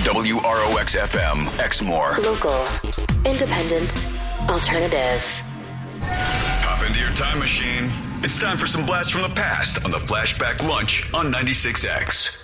WROX FM, Exmoor. Local, independent, alternative. Hop into your time machine. It's time for some blasts from the past on the Flashback Lunch on 96X.